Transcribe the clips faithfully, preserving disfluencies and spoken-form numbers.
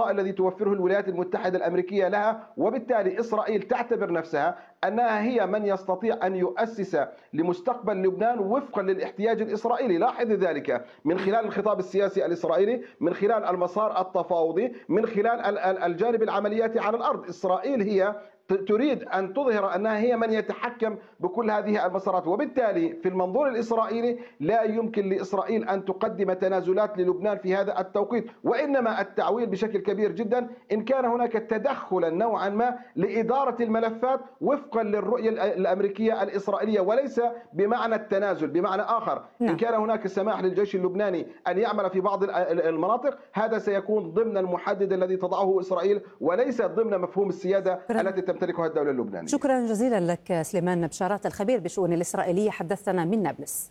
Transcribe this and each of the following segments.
الغطاء الذي توفره الولايات المتحدة الأمريكية لها، وبالتالي إسرائيل تعتبر نفسها أنها هي من يستطيع أن يؤسس لمستقبل لبنان وفقا للاحتياج الإسرائيلي. لاحظ ذلك من خلال الخطاب السياسي الإسرائيلي، من خلال المسار التفاوضي، من خلال الجانب العملياتي على الأرض. إسرائيل هي تريد أن تظهر أنها هي من يتحكم بكل هذه المسارات، وبالتالي في المنظور الإسرائيلي لا يمكن لإسرائيل أن تقدم تنازلات للبنان في هذا التوقيت، وإنما التعويل بشكل كبير جدا إن كان هناك تدخلا نوعا ما لإدارة الملفات وفقا للرؤية الأمريكية الإسرائيلية، وليس بمعنى التنازل. بمعنى آخر، إن كان هناك سماح للجيش اللبناني أن يعمل في بعض المناطق، هذا سيكون ضمن المحدد الذي تضعه إسرائيل وليس ضمن مفهوم السيادة التي تمتلكها الدولة اللبنانية. شكرا جزيلا لك سليمان بشارات، الخبير بالشؤون الإسرائيلية، حدثنا من نابلس.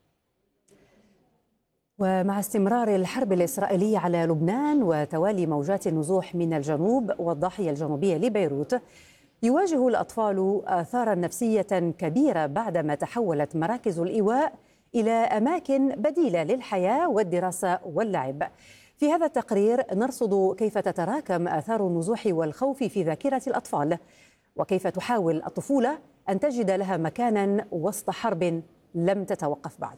ومع استمرار الحرب الإسرائيلية على لبنان وتوالي موجات النزوح من الجنوب والضاحية الجنوبية لبيروت، يواجه الأطفال آثارا نفسية كبيرة بعدما تحولت مراكز الإيواء إلى أماكن بديلة للحياة والدراسة واللعب. في هذا التقرير نرصد كيف تتراكم آثار النزوح والخوف في ذاكرة الأطفال، وكيف تحاول الطفولة أن تجد لها مكانا وسط حرب لم تتوقف بعد.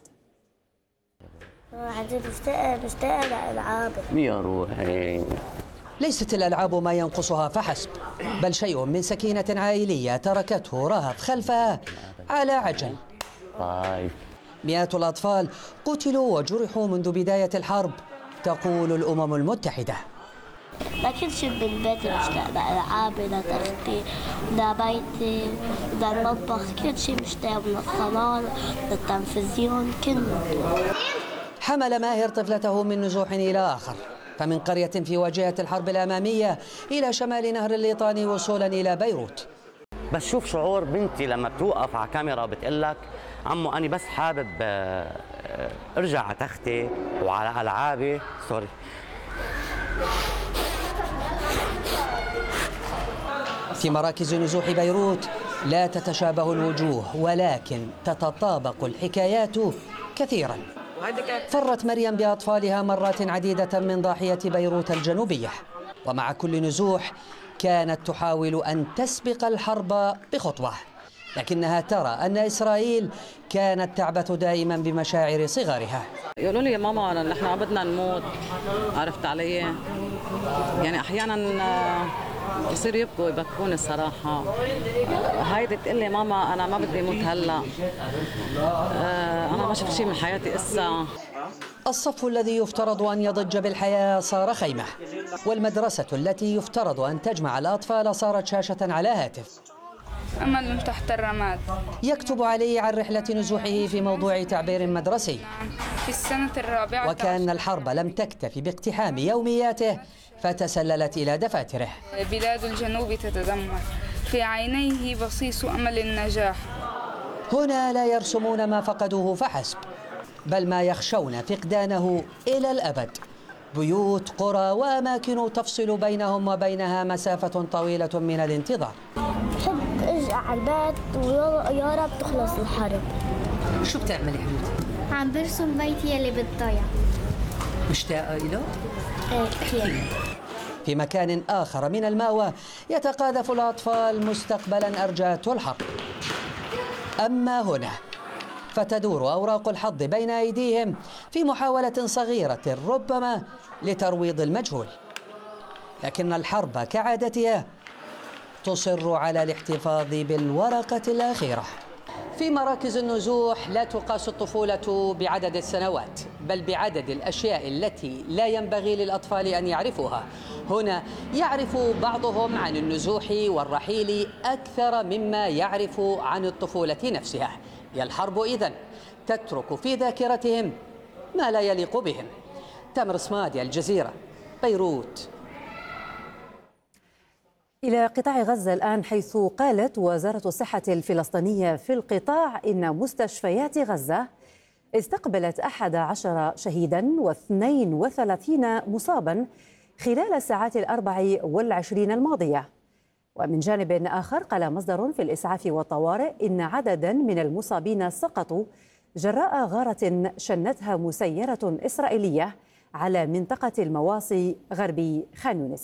مشتاقة مشتاقة لألعاب يا روحي. ليست الألعاب ما ينقصها فحسب، بل شيء من سكينة عائلية تركته رهف خلفها على عجل. طيب. مئات الأطفال قتلوا وجرحوا منذ بداية الحرب، تقول الأمم المتحدة. لكن شيء بالبيت مشتاق لألعابي، لتختي، لبيتي، للمطبخ، كل شيء مشتاق، من الصالون للتلفزيون كله. حمل ماهر طفلته من نزوح إلى آخر، فمن قرية في واجهة الحرب الأمامية إلى شمال نهر الليطاني وصولا إلى بيروت. بس شوف شعور بنتي لما بتوقف على كاميرا وبتقول لك عمو أنا بس حابب أرجع على تختي وعلى ألعابي. سوري. في مراكز نزوح بيروت لا تتشابه الوجوه، ولكن تتطابق الحكايات كثيرا. فرت مريم بأطفالها مرات عديدة من ضاحية بيروت الجنوبية، ومع كل نزوح كانت تحاول أن تسبق الحرب بخطوة، لكنها ترى أن إسرائيل كانت تعبث دائما بمشاعر صغارها. يقولوا لي يا ماما نحن ما بدنا نموت، عرفت علي؟ يعني أحيانا يصير يبكوا يبكوني الصراحة. هايدي تقول لي ماما أنا ما بدي أموت هلا، أنا ما شفت شيء من حياتي إسا. الصف الذي يفترض أن يضج بالحياة صار خيمة، والمدرسة التي يفترض أن تجمع الأطفال صارت شاشة على هاتف. أمل تحت الرماد يكتب علي عن رحلة نزوحه في موضوع تعبير مدرسي في السنة الرابعة، وكأن الحرب لم تكتفي باقتحام يومياته فتسللت إلى دفاتره. بلاد الجنوب تتدمر، في عينيه بصيص أمل النجاح. هنا لا يرسمون ما فقدوه فحسب، بل ما يخشون فقدانه إلى الأبد. بيوت، قرى وأماكن تفصل بينهم وبينها مسافة طويلة من الانتظار. بحب ارجع على البيت ويا رب تخلص الحرب. شو بتعملي حبيبتي؟ عم برسم بيتي يلي بالضيعة. مشتاقة إله؟ ايه كثير. في مكان آخر من المأوى يتقاذف الأطفال مستقبلا أرجاته الحرب. أما هنا فتدور أوراق الحظ بين أيديهم في محاولة صغيرة ربما لترويض المجهول، لكن الحرب كعادتها تصر على الاحتفاظ بالورقة الأخيرة. في مراكز النزوح لا تقاس الطفولة بعدد السنوات، بل بعدد الأشياء التي لا ينبغي للأطفال أن يعرفوها. هنا يعرف بعضهم عن النزوح والرحيل أكثر مما يعرف عن الطفولة نفسها. هي الحرب إذن تترك في ذاكرتهم ما لا يليق بهم. تامر صمادي، الجزيرة، بيروت. إلى قطاع غزة الآن، حيث قالت وزارة الصحة الفلسطينية في القطاع إن مستشفيات غزة استقبلت أحد عشر شهيدا واثنين وثلاثين مصابا خلال الساعات الأربع والعشرين الماضية. ومن جانب آخر قال مصدر في الإسعاف والطوارئ إن عددا من المصابين سقطوا جراء غارة شنتها مسيرة إسرائيلية على منطقة المواصي غربي خان يونس.